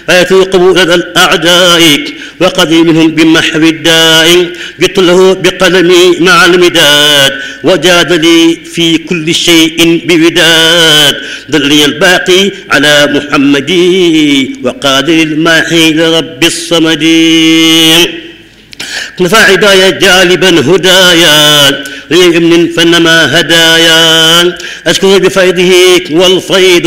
فيتوقب لدى الأعداء وقضي منهم بمحو الداء. جئت له بقلمي مع المداد وجاد لي في كل شيء بوداد. دلني الباقي على محمد وقادر الماحي لرب الصمد. نفى عدايا جالبا هدايا ليمن فنما هدايا. أشكر بفيضه والفيض